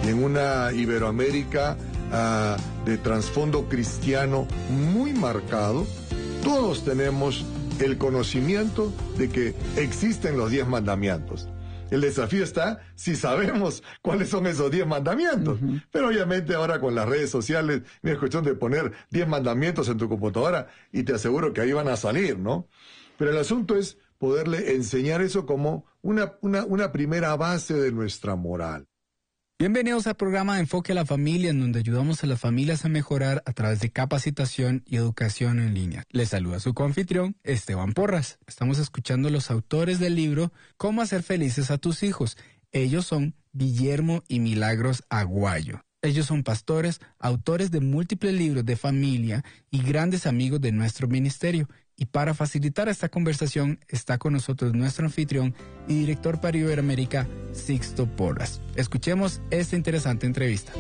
y en una Iberoamérica de trasfondo cristiano muy marcado, todos tenemos el conocimiento de que existen los 10 mandamientos. El desafío está si sabemos cuáles son esos 10 mandamientos. Pero obviamente ahora con las redes sociales es cuestión de poner 10 mandamientos en tu computadora y te aseguro que ahí van a salir, ¿no? Pero el asunto es poderle enseñar eso como una primera base de nuestra moral. Bienvenidos al programa Enfoque a la Familia, en donde ayudamos a las familias a mejorar a través de capacitación y educación en línea. Les saluda su coanfitrión, Esteban Porras. Estamos escuchando los autores del libro Cómo hacer felices a tus hijos. Ellos son Guillermo y Milagros Aguayo. Ellos son pastores, autores de múltiples libros de familia y grandes amigos de nuestro ministerio. Y para facilitar esta conversación está con nosotros nuestro anfitrión y director para Iberoamérica, Sixto Porras. Escuchemos esta interesante entrevista.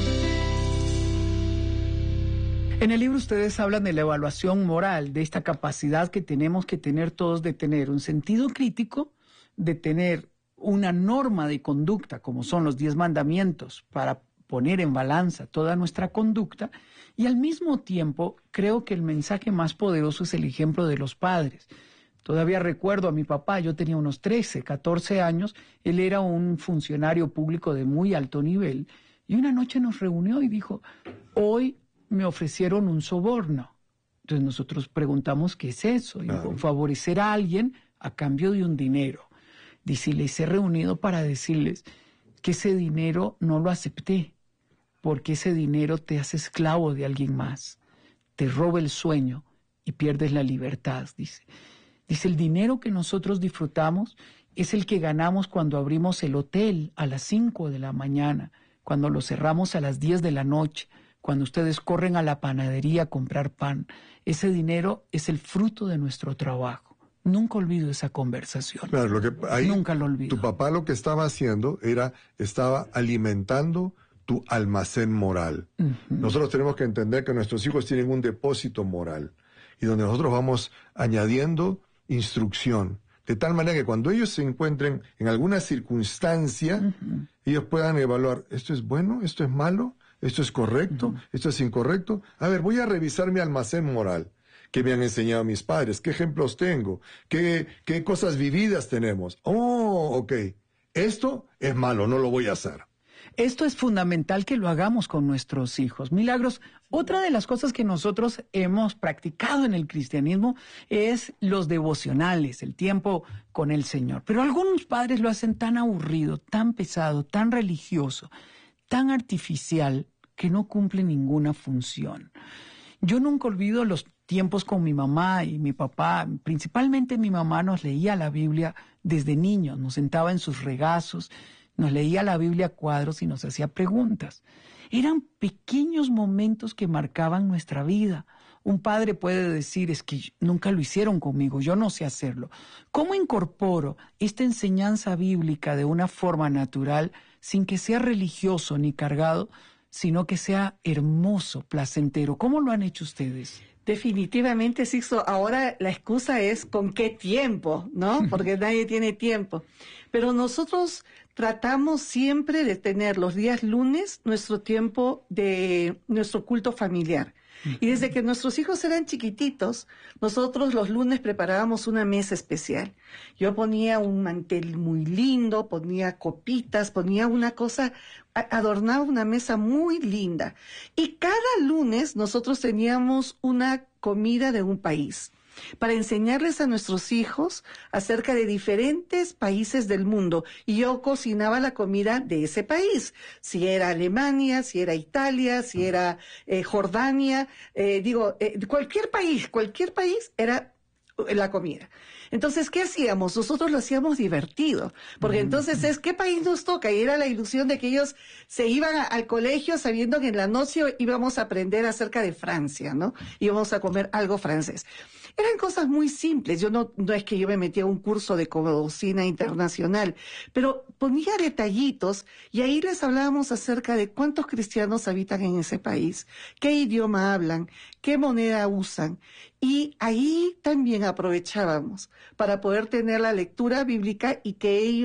En el libro ustedes hablan de la evaluación moral, de esta capacidad que tenemos que tener todos de tener un sentido crítico, de tener una norma de conducta, como son los 10 mandamientos, para poner en balanza toda nuestra conducta, y al mismo tiempo creo que el mensaje más poderoso es el ejemplo de los padres. Todavía recuerdo a mi papá, yo tenía unos 13, 14 años, él era un funcionario público de muy alto nivel, y una noche nos reunió y dijo, hoy me ofrecieron un soborno. Entonces nosotros preguntamos, ¿qué es eso? Y dijo, favorecer a alguien a cambio de un dinero. Dice, les he reunido para decirles que ese dinero no lo acepté, porque ese dinero te hace esclavo de alguien más, te roba el sueño y pierdes la libertad, dice. Dice, el dinero que nosotros disfrutamos es el que ganamos cuando abrimos el hotel a las 5 de la mañana, cuando lo cerramos a las 10 de la noche, cuando ustedes corren a la panadería a comprar pan. Ese dinero es el fruto de nuestro trabajo. Nunca olvido esa conversación. Claro, ahí, nunca lo olvido. Tu papá lo que estaba haciendo estaba alimentando tu almacén moral. Nosotros tenemos que entender que nuestros hijos tienen un depósito moral y donde nosotros vamos añadiendo instrucción, de tal manera que cuando ellos se encuentren en alguna circunstancia, ellos puedan evaluar, ¿esto es bueno? ¿Esto es malo? ¿Esto es correcto? ¿Esto es incorrecto? A ver, voy a revisar mi almacén moral. ¿Qué me han enseñado mis padres? ¿Qué ejemplos tengo? ¿Qué cosas vividas tenemos? Oh, ok. Esto es malo, no lo voy a hacer. Esto es fundamental que lo hagamos con nuestros hijos. Milagros, otra de las cosas que nosotros hemos practicado en el cristianismo es los devocionales, el tiempo con el Señor. Pero algunos padres lo hacen tan aburrido, tan pesado, tan religioso, tan artificial, que no cumple ninguna función. Yo nunca olvido los tiempos con mi mamá y mi papá. Principalmente mi mamá nos leía la Biblia desde niños, nos sentaba en sus regazos, nos leía la Biblia a cuadros y nos hacía preguntas. Eran pequeños momentos que marcaban nuestra vida. Un padre puede decir, es que nunca lo hicieron conmigo, yo no sé hacerlo. ¿Cómo incorporo esta enseñanza bíblica de una forma natural, sin que sea religioso ni cargado, sino que sea hermoso, placentero? ¿Cómo lo han hecho ustedes? Definitivamente, Sixto, ahora la excusa es ¿con qué tiempo? ¿No? Porque nadie tiene tiempo. Pero nosotros tratamos siempre de tener los días lunes nuestro tiempo de nuestro culto familiar. Y desde que nuestros hijos eran chiquititos, nosotros los lunes preparábamos una mesa especial. Yo ponía un mantel muy lindo, ponía copitas, ponía una cosa, adornaba una mesa muy linda. Y cada lunes nosotros teníamos una comida de un país, para enseñarles a nuestros hijos acerca de diferentes países del mundo. Y yo cocinaba la comida de ese país, si era Alemania, si era Italia, si era Jordania, cualquier país era la comida. Entonces, ¿qué hacíamos? Nosotros lo hacíamos divertido, porque entonces ¿qué país nos toca? Y era la ilusión de que ellos se iban al colegio sabiendo que en la noche íbamos a aprender acerca de Francia, ¿no? Íbamos a comer algo francés. Eran cosas muy simples. Yo no es que yo me metía a un curso de cocina internacional, pero ponía detallitos y ahí les hablábamos acerca de cuántos cristianos habitan en ese país, qué idioma hablan, qué moneda usan. Y ahí también aprovechábamos para poder tener la lectura bíblica y que ellos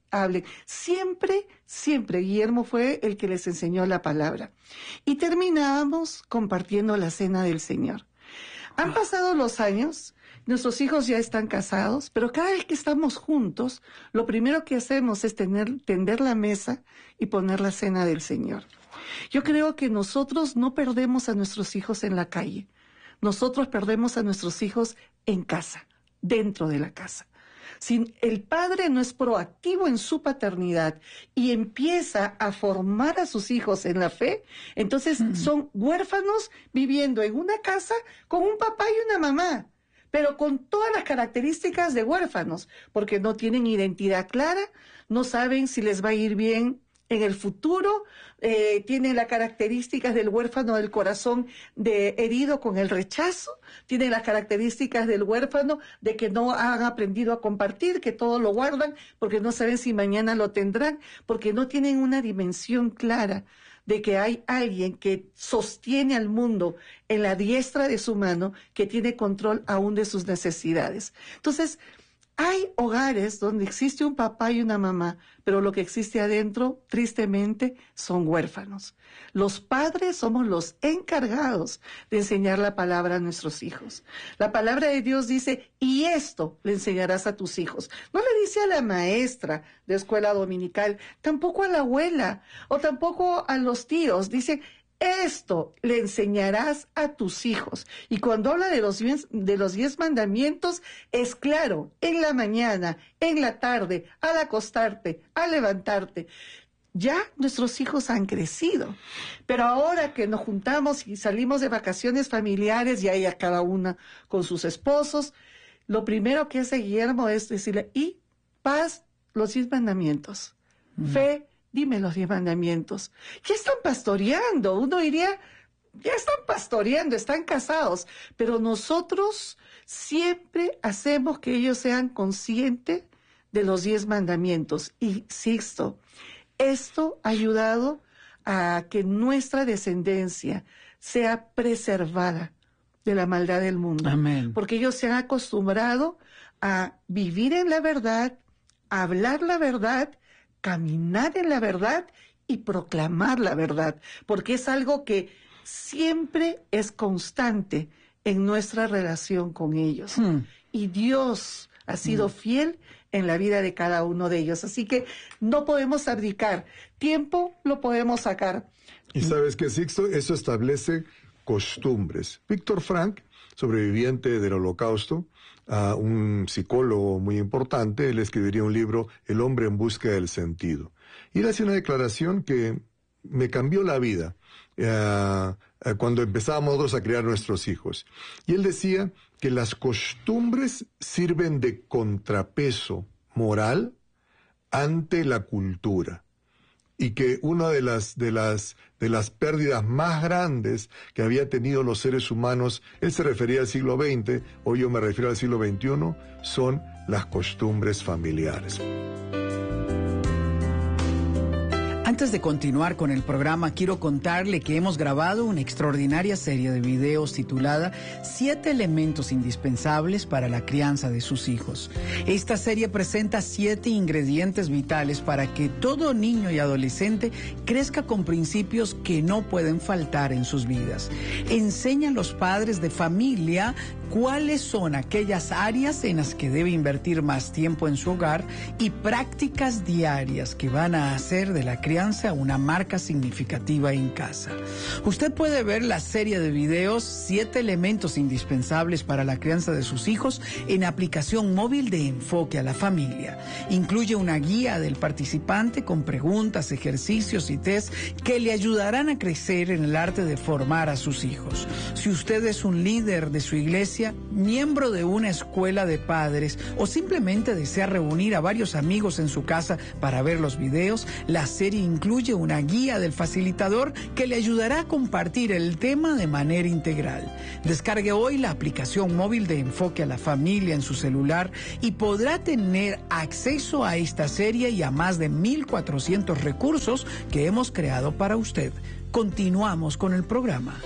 hablen. Siempre, siempre Guillermo fue el que les enseñó la palabra. Y terminábamos compartiendo la cena del Señor. Han pasado los años, nuestros hijos ya están casados, pero cada vez que estamos juntos, lo primero que hacemos es tender la mesa y poner la cena del Señor. Yo creo que nosotros no perdemos a nuestros hijos en la calle. Nosotros perdemos a nuestros hijos en casa, dentro de la casa. Si el padre no es proactivo en su paternidad y empieza a formar a sus hijos en la fe, entonces son huérfanos viviendo en una casa con un papá y una mamá, pero con todas las características de huérfanos, porque no tienen identidad clara, no saben si les va a ir bien en el futuro, tienen las características del huérfano del corazón herido con el rechazo, tienen las características del huérfano de que no han aprendido a compartir, que todo lo guardan porque no saben si mañana lo tendrán, porque no tienen una dimensión clara de que hay alguien que sostiene al mundo en la diestra de su mano, que tiene control aún de sus necesidades. Entonces, hay hogares donde existe un papá y una mamá, pero lo que existe adentro, tristemente, son huérfanos. Los padres somos los encargados de enseñar la palabra a nuestros hijos. La palabra de Dios dice, y esto le enseñarás a tus hijos. No le dice a la maestra de escuela dominical, tampoco a la abuela, o tampoco a los tíos. Dice, esto le enseñarás a tus hijos. Y cuando habla de los 10 mandamientos, es claro, en la mañana, en la tarde, al acostarte, al levantarte. Ya nuestros hijos han crecido, pero ahora que nos juntamos y salimos de vacaciones familiares, ya hay cada una con sus esposos, lo primero que hace Guillermo es decirle, y paz, los 10 mandamientos, fe, dime los 10 mandamientos. Ya están pastoreando, uno diría, ya están pastoreando, están casados, pero nosotros siempre hacemos que ellos sean conscientes de los 10 mandamientos. Y Sixto, esto ha ayudado a que nuestra descendencia sea preservada de la maldad del mundo. Amén. Porque ellos se han acostumbrado a vivir en la verdad, a hablar la verdad, caminar en la verdad y proclamar la verdad, porque es algo que siempre es constante en nuestra relación con ellos. Y Dios ha sido fiel en la vida de cada uno de ellos. Así que no podemos abdicar. Tiempo lo podemos sacar. Y sabes que, Sixto, eso establece costumbres. Víctor Frank, sobreviviente del Holocausto, un psicólogo muy importante, él escribiría un libro, El hombre en busca del sentido. Y él hace una declaración que me cambió la vida cuando empezábamos nosotros a criar nuestros hijos. Y él decía que las costumbres sirven de contrapeso moral ante la cultura. Y que una de las pérdidas más grandes que había tenido los seres humanos, él se refería al siglo XX, hoy yo me refiero al siglo XXI, son las costumbres familiares. Antes de continuar con el programa, quiero contarle que hemos grabado una extraordinaria serie de videos titulada 7 elementos indispensables para la crianza de sus hijos. Esta serie presenta 7 ingredientes vitales para que todo niño y adolescente crezca con principios que no pueden faltar en sus vidas. Enseña a los padres de familia cuáles son aquellas áreas en las que debe invertir más tiempo en su hogar y prácticas diarias que van a hacer de la crianza una marca significativa en casa. Usted puede ver la serie de videos 7 elementos indispensables para la crianza de sus hijos en aplicación móvil de Enfoque a la Familia. Incluye una guía del participante con preguntas, ejercicios y test que le ayudarán a crecer en el arte de formar a sus hijos. Si usted es un líder de su iglesia, miembro de una escuela de padres o simplemente desea reunir a varios amigos en su casa para ver los videos, la serie incluye una guía del facilitador que le ayudará a compartir el tema de manera integral. Descargue hoy la aplicación móvil de Enfoque a la Familia en su celular y podrá tener acceso a esta serie y a más de 1,400 recursos que hemos creado para usted. Continuamos con el programa.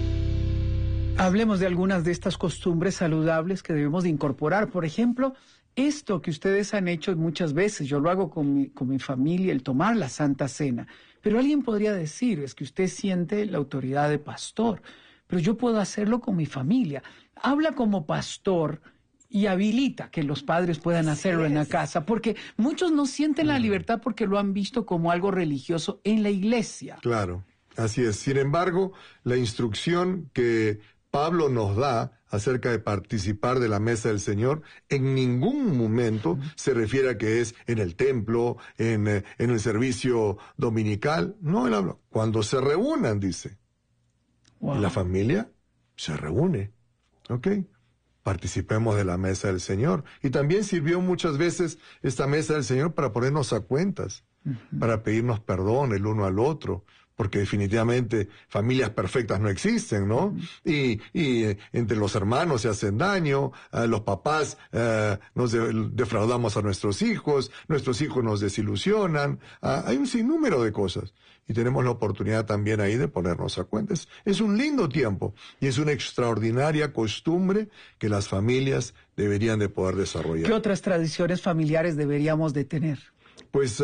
Hablemos de algunas de estas costumbres saludables que debemos de incorporar. Por ejemplo, esto que ustedes han hecho muchas veces, yo lo hago con mi familia, el tomar la Santa Cena, pero alguien podría decir, es que usted siente la autoridad de pastor, pero yo puedo hacerlo con mi familia. Habla como pastor y habilita que los padres puedan hacerlo en la casa, porque muchos no sienten la libertad porque lo han visto como algo religioso en la iglesia. Claro, así es. Sin embargo, la instrucción que Pablo nos da acerca de participar de la mesa del Señor, en ningún momento se refiere a que es en el templo, en el servicio dominical. No, él habla. Cuando se reúnan, dice. Wow. Y la familia se reúne. ¿Ok? Participemos de la mesa del Señor. Y también sirvió muchas veces esta mesa del Señor para ponernos a cuentas, para pedirnos perdón el uno al otro, porque definitivamente familias perfectas no existen, ¿no? Y entre los hermanos se hacen daño, los papás nos defraudamos a nuestros hijos nos desilusionan, hay un sinnúmero de cosas. Y tenemos la oportunidad también ahí de ponernos a cuentas. Es un lindo tiempo y es una extraordinaria costumbre que las familias deberían de poder desarrollar. ¿Qué otras tradiciones familiares deberíamos de tener? Pues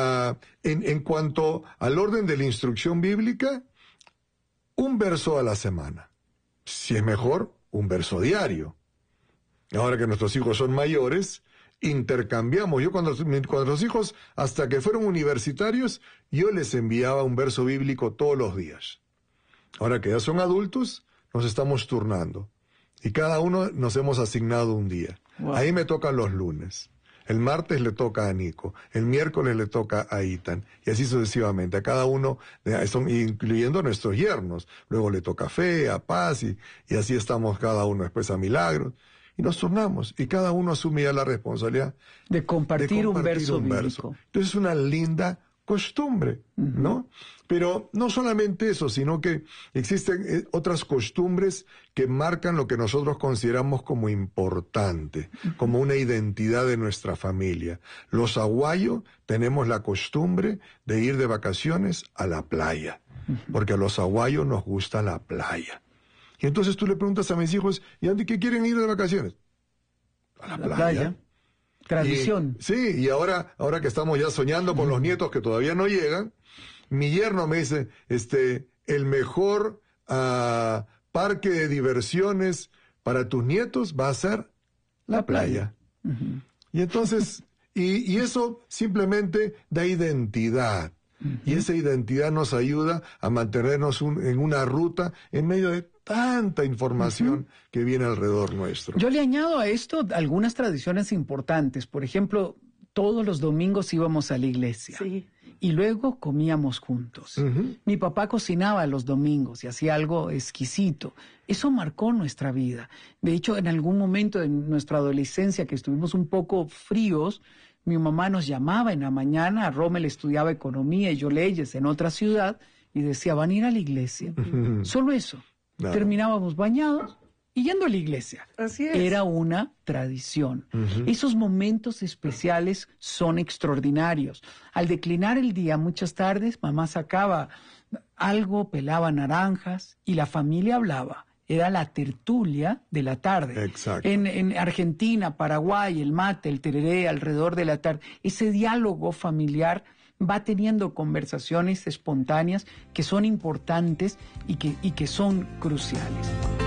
en cuanto al orden de la instrucción bíblica, un verso a la semana. Si es mejor, un verso diario. Ahora que nuestros hijos son mayores, intercambiamos. Yo cuando los hijos, hasta que fueron universitarios, yo les enviaba un verso bíblico todos los días. Ahora que ya son adultos, nos estamos turnando. Y cada uno nos hemos asignado un día. Wow. Ahí me tocan los lunes. El martes le toca a Nico, el miércoles le toca a Ethan, y así sucesivamente. A cada uno, incluyendo a nuestros yernos. Luego le toca a Fe, a Paz, y así estamos cada uno, después a Milagros. Y nos turnamos, y cada uno asume ya la responsabilidad de compartir un verso bíblico. Entonces es una linda costumbre, ¿no? Pero no solamente eso, sino que existen otras costumbres que marcan lo que nosotros consideramos como importante, como una identidad de nuestra familia. Los aguayos tenemos la costumbre de ir de vacaciones a la playa, porque a los aguayos nos gusta la playa. Y entonces tú le preguntas a mis hijos, ¿y Andy, qué quieren ir de vacaciones? A la playa. Tradición. Y ahora que estamos ya soñando con los nietos que todavía no llegan, mi yerno me dice, el mejor parque de diversiones para tus nietos va a ser la playa. Y entonces, y eso simplemente da identidad. Y esa identidad nos ayuda a mantenernos en una ruta en medio de tanta información que viene alrededor nuestro. Yo le añado a esto algunas tradiciones importantes. Por ejemplo, todos los domingos íbamos a la iglesia. Sí. Y luego comíamos juntos. Mi papá cocinaba los domingos y hacía algo exquisito. Eso marcó nuestra vida. De hecho, en algún momento de nuestra adolescencia que estuvimos un poco fríos, mi mamá nos llamaba en la mañana, Rommel estudiaba economía y yo leyes en otra ciudad, y decía, van a ir a la iglesia. Solo eso. Claro. Terminábamos bañados y yendo a la iglesia. Así es. Era una tradición. Esos momentos especiales son extraordinarios. Al declinar el día, muchas tardes, mamá sacaba algo, pelaba naranjas y la familia hablaba. Era la tertulia de la tarde. Exacto. En Argentina, Paraguay, el mate, el tereré, alrededor de la tarde. Ese diálogo familiar va teniendo conversaciones espontáneas que son importantes y que son cruciales.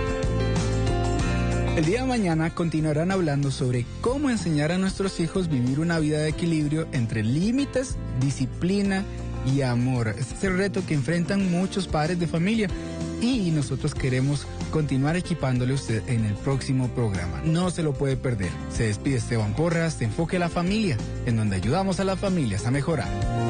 El día de mañana continuarán hablando sobre cómo enseñar a nuestros hijos vivir una vida de equilibrio entre límites, disciplina y amor. Este es el reto que enfrentan muchos padres de familia y nosotros queremos continuar equipándole a usted en el próximo programa. No se lo puede perder. Se despide Esteban Porras de Enfoque a la Familia, en donde ayudamos a las familias a mejorar.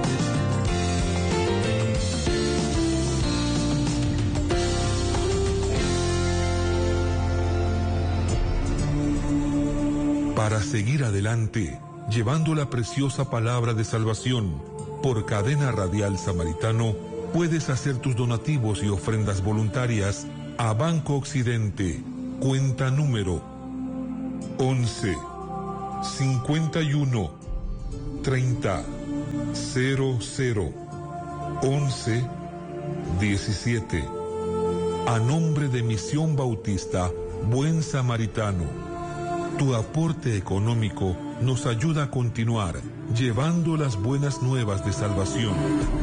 Para seguir adelante, llevando la preciosa palabra de salvación por Cadena Radial Samaritano, puedes hacer tus donativos y ofrendas voluntarias a Banco Occidente, cuenta número 11 51 30 00 11 17, a nombre de Misión Bautista Buen Samaritano. Tu aporte económico nos ayuda a continuar llevando las buenas nuevas de salvación.